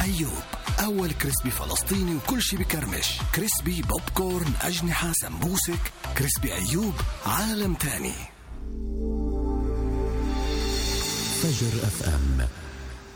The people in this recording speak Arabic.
أيوب، أول كريسبي فلسطيني وكل شي بكرمش. كريسبي بوب كورن، أجنحة، سمبوسك. كريسبي أيوب عالم تاني. فجر FM